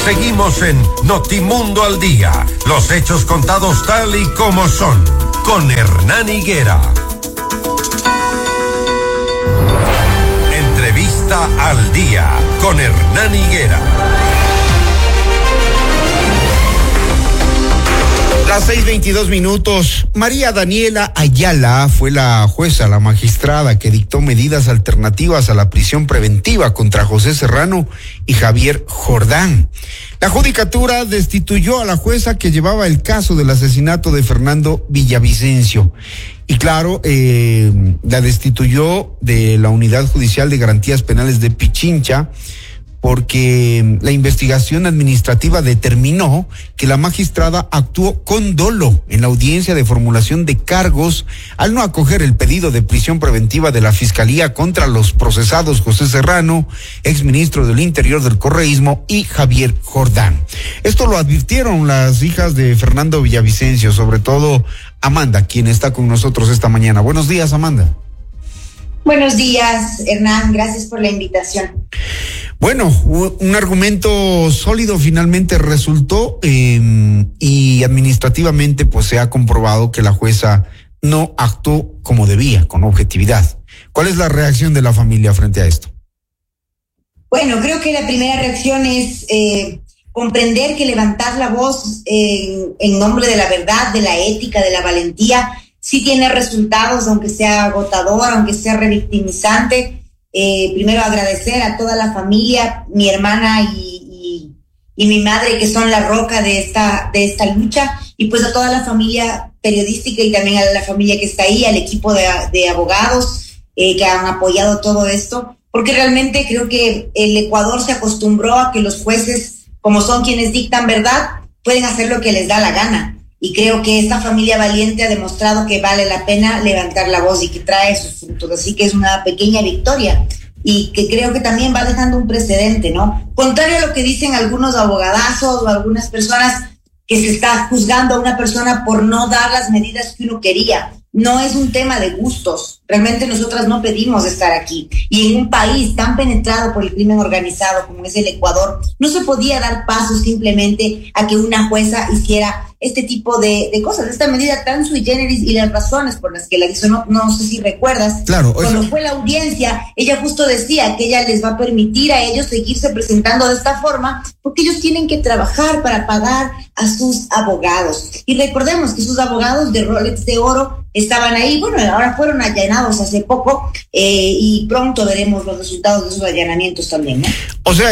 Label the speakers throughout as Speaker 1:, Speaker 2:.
Speaker 1: Seguimos en Notimundo al Día. Los hechos contados tal y como son. Con Hernán Higuera. Entrevista al Día. Con Hernán Higuera.
Speaker 2: Las 6:22. María Daniela Ayala fue la jueza, la magistrada que dictó medidas alternativas a la prisión preventiva contra José Serrano y Javier Jordán. La judicatura destituyó a la jueza que llevaba el caso del asesinato de Fernando Villavicencio. Y claro, la destituyó de la Unidad Judicial de Garantías Penales de Pichincha, porque la investigación administrativa determinó que la magistrada actuó con dolo en la audiencia de formulación de cargos al no acoger el pedido de prisión preventiva de la Fiscalía contra los procesados José Serrano, exministro del Interior del Correísmo, y Javier Jordán. Esto lo advirtieron las hijas de Fernando Villavicencio, sobre todo Amanda, quien está con nosotros esta mañana. Buenos días, Amanda.
Speaker 3: Buenos días, Hernán. Gracias por la invitación.
Speaker 2: Bueno, un argumento sólido finalmente resultó y administrativamente pues se ha comprobado que la jueza no actuó como debía, con objetividad. ¿Cuál es la reacción de la familia frente a esto?
Speaker 3: Bueno, creo que la primera reacción es comprender que levantar la voz en nombre de la verdad, de la ética, de la valentía, sí tiene resultados, aunque sea agotador, aunque sea revictimizante. Primero agradecer a toda la familia, mi hermana y mi madre, que son la roca de esta lucha, y pues a toda la familia periodística y también a la familia que está ahí, al equipo de abogados que han apoyado todo esto, porque realmente creo que el Ecuador se acostumbró a que los jueces, como son quienes dictan verdad, pueden hacer lo que les da la gana. Y creo que esta familia valiente ha demostrado que vale la pena levantar la voz y que trae sus frutos. Así que es una pequeña victoria y que creo que también va dejando un precedente, ¿no? Contrario a lo que dicen algunos abogadazos o algunas personas que se está juzgando a una persona por no dar las medidas que uno quería. No es un tema de gustos. Realmente nosotras no pedimos estar aquí. Y en un país tan penetrado por el crimen organizado como es el Ecuador, no se podía dar paso simplemente a que una jueza hiciera este tipo de cosas, esta medida tan sui generis, y las razones por las que la hizo, no sé si recuerdas.
Speaker 2: Claro.
Speaker 3: Cuando fue la audiencia, ella justo decía que ella les va a permitir a ellos seguirse presentando de esta forma porque ellos tienen que trabajar para pagar a sus abogados. Y recordemos que sus abogados de Rolex de oro estaban ahí, bueno, ahora fueron allanados hace poco y pronto veremos los resultados de esos allanamientos también, ¿no?
Speaker 2: O sea,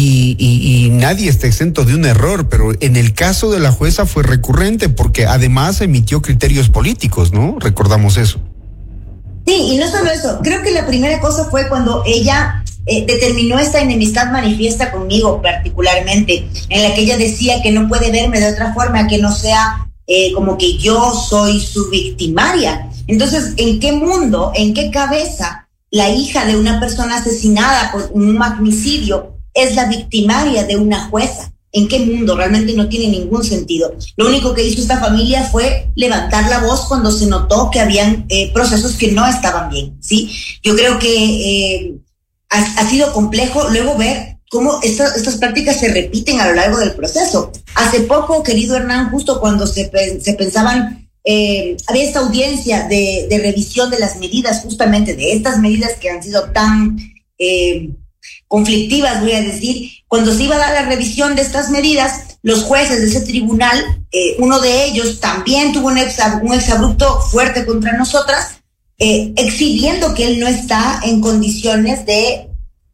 Speaker 2: y nadie está exento de un error, pero en el caso de la jueza fue recurrente porque además emitió criterios políticos, ¿no? Recordamos eso.
Speaker 3: Sí, y no solo eso, creo que la primera cosa fue cuando ella determinó esta enemistad manifiesta conmigo particularmente, en la que ella decía que no puede verme de otra forma que no sea como que yo soy su victimaria. Entonces, ¿en qué mundo, en qué cabeza la hija de una persona asesinada por un magnicidio es la victimaria de una jueza? ¿En qué mundo? Realmente no tiene ningún sentido. Lo único que hizo esta familia fue levantar la voz cuando se notó que habían procesos que no estaban bien, ¿sí? Yo creo que ha sido complejo luego ver cómo estas prácticas se repiten a lo largo del proceso. Hace poco, querido Hernán, justo cuando se pensaban, había esta audiencia de revisión de las medidas, justamente de estas medidas que han sido tan conflictivas, voy a decir. Cuando se iba a dar la revisión de estas medidas, los jueces de ese tribunal, uno de ellos también tuvo un exabrupto fuerte contra nosotras, exhibiendo que él no está en condiciones de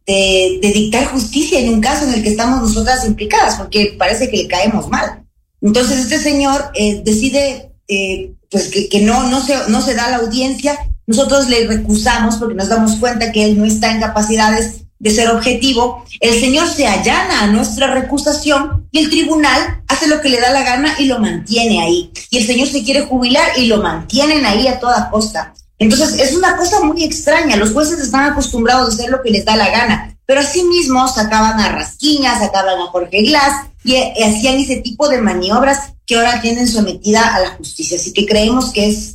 Speaker 3: dictar justicia en un caso en el que estamos nosotras implicadas, porque parece que le caemos mal. Entonces este señor decide pues que no se da la audiencia. Nosotros le recusamos porque nos damos cuenta que él no está en capacidades de ser objetivo. El señor se allana a nuestra recusación y el tribunal hace lo que le da la gana y lo mantiene ahí. Y el señor se quiere jubilar y lo mantienen ahí a toda costa. Entonces es una cosa muy extraña. Los jueces están acostumbrados a hacer lo que les da la gana, pero asimismo sacaban a Rasquiña, sacaban a Jorge Glass y hacían ese tipo de maniobras que ahora tienen sometida a la justicia. Así que creemos que es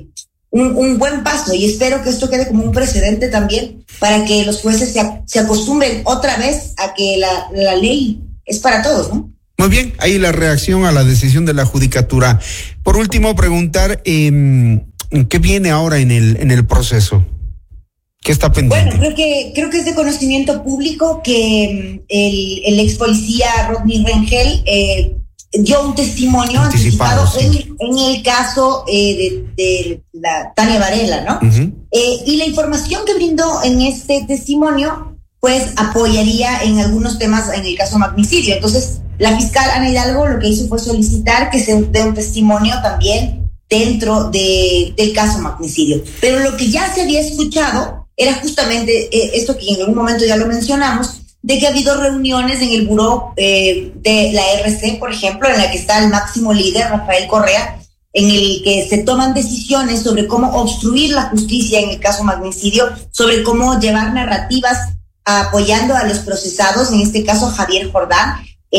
Speaker 3: un buen paso y espero que esto quede como un precedente también para que los jueces se acostumbren otra vez a que la ley es para todos, ¿no?
Speaker 2: Muy bien, ahí la reacción a la decisión de la judicatura. Por último, preguntar, ¿qué viene ahora en el proceso? ¿Qué está pendiente?
Speaker 3: Bueno, creo que es de conocimiento público que el ex policía Rodney Rengel dio un testimonio anticipado sí. en el caso de la Tania Varela, ¿no? Uh-huh. Y la información que brindó en este testimonio, pues apoyaría en algunos temas en el caso magnicidio. Entonces, la fiscal Ana Hidalgo lo que hizo fue solicitar que se dé un testimonio también dentro del caso magnicidio. Pero lo que ya se había escuchado era justamente esto que en algún momento ya lo mencionamos, de que ha habido reuniones en el buró de la RC, por ejemplo, en la que está el máximo líder, Rafael Correa, en el que se toman decisiones sobre cómo obstruir la justicia en el caso magnicidio, sobre cómo llevar narrativas apoyando a los procesados, en este caso Javier Jordán,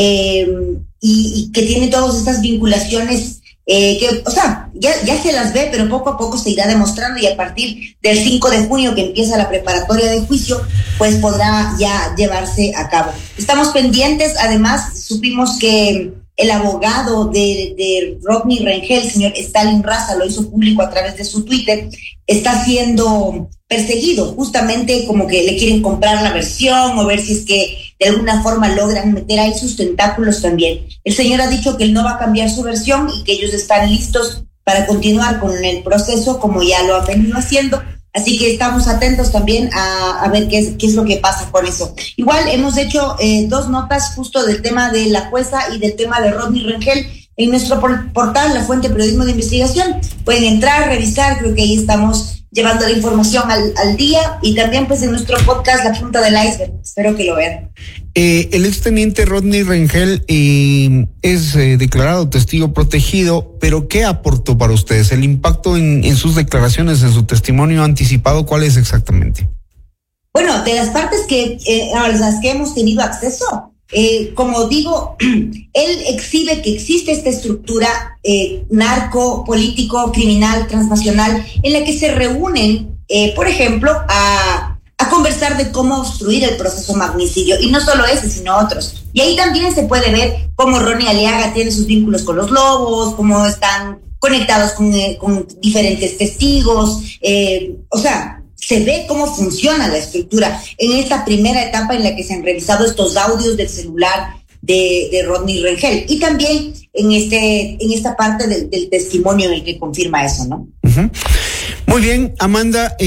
Speaker 3: y que tiene todas estas vinculaciones que, o sea, ya se las ve, pero poco a poco se irá demostrando, y a partir del 5 de junio que empieza la preparatoria de juicio, pues podrá ya llevarse a cabo. Estamos pendientes, además supimos que el abogado de Rodney Rengel, el señor Stalin Raza, lo hizo público a través de su Twitter, está siendo perseguido, justamente como que le quieren comprar la versión o ver si es que de alguna forma logran meter ahí sus tentáculos también. El señor ha dicho que él no va a cambiar su versión y que ellos están listos para continuar con el proceso como ya lo han venido haciendo. Así que estamos atentos también a ver qué es lo que pasa con eso. Igual hemos hecho 2 notas justo del tema de la jueza y del tema de Rodney Rengel en nuestro portal, La Fuente Periodismo de Investigación. Pueden entrar, revisar, creo que ahí estamos llevando la información al día, y también pues en nuestro podcast La Punta del Iceberg. Espero que lo vean.
Speaker 2: El exteniente Rodney Rengel es declarado testigo protegido, pero ¿qué aportó para ustedes? ¿El impacto en sus declaraciones, en su testimonio anticipado, cuál es exactamente?
Speaker 3: Bueno, de las partes a las que hemos tenido acceso, como digo, él exhibe que existe esta estructura narco, político, criminal, transnacional, en la que se reúnen, por ejemplo, a conversar de cómo obstruir el proceso magnicidio, y no solo ese, sino otros. Y ahí también se puede ver cómo Ronnie Aliaga tiene sus vínculos con los Lobos, cómo están conectados con diferentes testigos, o sea, se ve cómo funciona la estructura en esta primera etapa en la que se han revisado estos audios del celular de Rodney Rengel, y también en esta parte del testimonio en el que confirma eso, ¿no?
Speaker 2: Uh-huh. Muy bien, Amanda,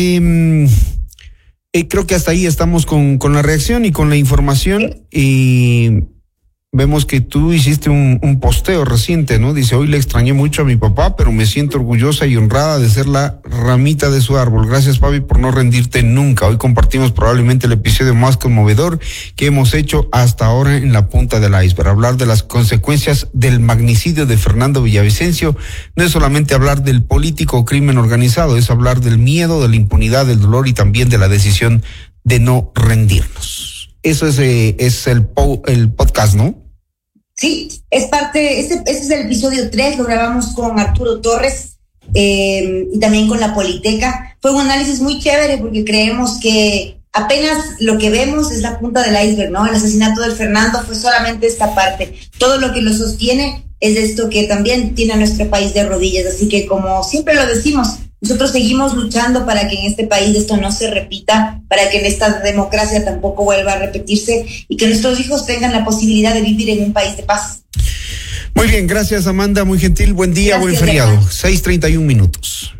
Speaker 2: creo que hasta ahí estamos con la reacción y con la información, y vemos que tú hiciste un posteo reciente, ¿no? Dice: hoy le extrañé mucho a mi papá, pero me siento orgullosa y honrada de ser la ramita de su árbol. Gracias, Fabi, por no rendirte nunca. Hoy compartimos probablemente el episodio más conmovedor que hemos hecho hasta ahora en La Punta del Iceberg. Hablar de las consecuencias del magnicidio de Fernando Villavicencio no es solamente hablar del político o crimen organizado, es hablar del miedo, de la impunidad, del dolor y también de la decisión de no rendirnos. Eso es el podcast, ¿no?
Speaker 3: Sí, es parte, ese es el episodio 3, lo grabamos con Arturo Torres y también con la Politeca. Fue un análisis muy chévere porque creemos que apenas lo que vemos es la punta del iceberg, ¿no? El asesinato del Fernando fue solamente esta parte. Todo lo que lo sostiene es esto que también tiene a nuestro país de rodillas. Así que, como siempre lo decimos, nosotros seguimos luchando para que en este país esto no se repita, para que en esta democracia tampoco vuelva a repetirse y que nuestros hijos tengan la posibilidad de vivir en un país de paz.
Speaker 2: Muy bien, gracias, Amanda, muy gentil, buen día, gracias, buen feriado. 6:31 minutos.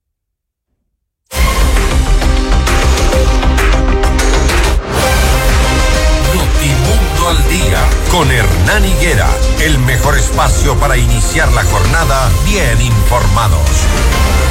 Speaker 1: Notimundo al día con Hernán Higuera, el mejor espacio para iniciar la jornada bien informados.